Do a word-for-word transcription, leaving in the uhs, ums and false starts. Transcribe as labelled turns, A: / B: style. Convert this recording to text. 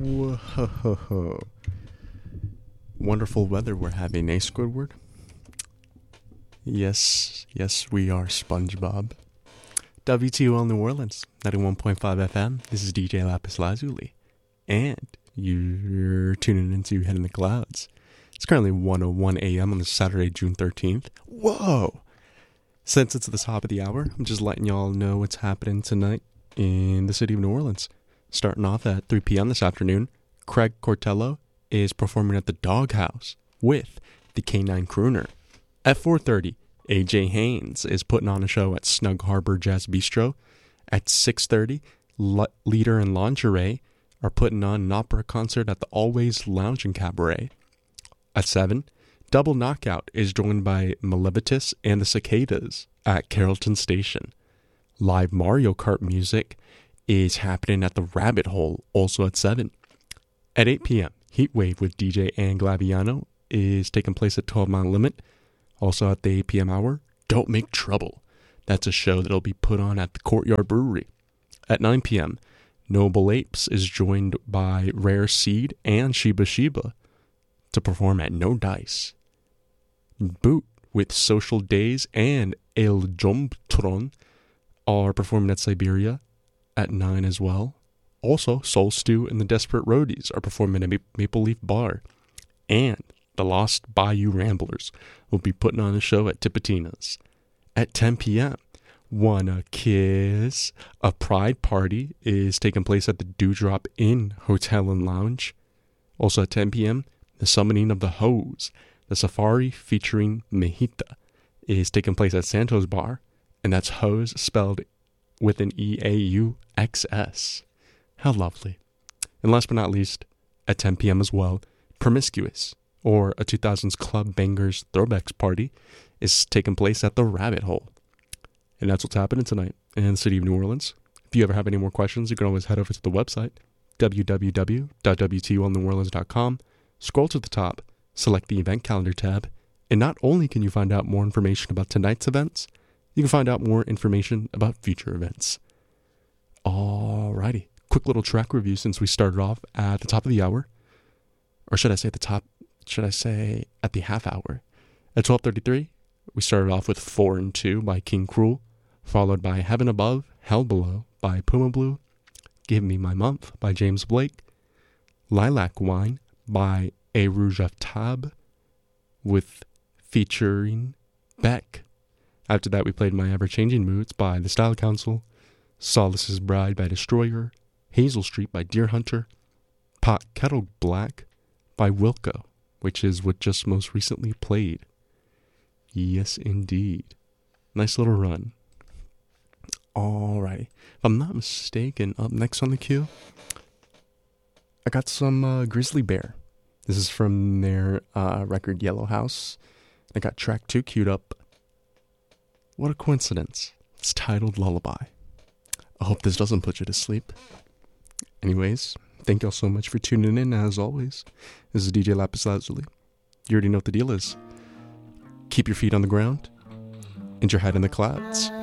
A: Whoa. Wonderful weather we're having, eh, Squidward? Yes, yes, we are SpongeBob. W T O L New Orleans, ninety-one point five F M. This is D J Lapis Lazuli. And you're tuning into Head in the Clouds. It's currently one oh one a.m. on the Saturday, June thirteenth. Whoa! Since it's the top of the hour, I'm just letting y'all know what's happening tonight in the city of New Orleans. Starting off at three p.m. this afternoon, Craig Cortello is performing at the Doghouse with the K nine Crooner. At four thirty, A J Haynes is putting on a show at Snug Harbor Jazz Bistro. At six thirty, Le- Leader and Lingerie are putting on an opera concert at the Always Lounge and Cabaret. At seven, Double Knockout is joined by Malevitus and the Cicadas at Carrollton Station. Live Mario Kart music is happening at the Rabbit Hole, also at seven. At eight p.m., Heatwave with D J Ann Glaviano is taking place at twelve Mile Limit. Also at the eight p.m. hour, Don't Make Trouble. That's a show that'll be put on at the Courtyard Brewery. At nine p.m., Noble Apes is joined by Rare Seed and Shiba Shiba to perform at No Dice. Boot with Social Days and El Jombtron are performing at Siberia at nine as well. Also, Soul Stew and the Desperate Roadies are performing at Maple Leaf Bar. And the Lost Bayou Ramblers will be putting on a show at Tipitina's. At ten p.m., Wanna Kiss? A Pride Party is taking place at the Dewdrop Inn Hotel and Lounge. Also at ten p.m., the Summoning of the Hoes, the Safari featuring Mejita, is taking place at Santos Bar, and that's Hoes spelled with an E A U X S. How lovely. And last but not least, at ten p.m. as well, Promiscuous, or a two thousands Club Bangers Throwbacks Party, is taking place at the Rabbit Hole. And that's what's happening tonight in the city of New Orleans. If you ever have any more questions, you can always head over to the website, w w w dot w t o l new orleans dot com. Scroll to the top, select the event calendar tab, and not only can you find out more information about tonight's events, you can find out more information about future events. Alrighty, quick little track review since we started off at the top of the hour. Or should I say at the top, should I say at the half hour? At twelve thirty-three, we started off with four and two by King Cruel, followed by Heaven Above, Hell Below by Puma Blue, Give Me My Month by James Blake, Lilac Wine by A Rouge Aftab with featuring Beck. After that, we played My Ever-Changing Moods by The Style Council, Solace's Bride by Destroyer, Hazel Street by Deer Hunter, Pot Kettle Black by Wilco, which is what just most recently played. Yes, indeed. Nice little run. Alrighty. If I'm not mistaken, up next on the queue, I got some uh, Grizzly Bear. This is from their uh, record Yellow House. I got track two queued up. What a coincidence. It's titled Lullaby. I hope this doesn't put you to sleep. Anyways, thank y'all so much for tuning in, as always. This is D J Lapis Lazuli. You already know what the deal is. Keep your feet on the ground and your head in the clouds.